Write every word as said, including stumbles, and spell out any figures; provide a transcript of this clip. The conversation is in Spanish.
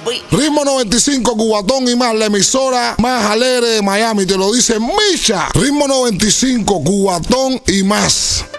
papi. Ritmo noventa y cinco, Cubatón y más, la emisora más alegre de Miami. Te lo dice Micha. Ritmo noventa y cinco, Cubatón y más.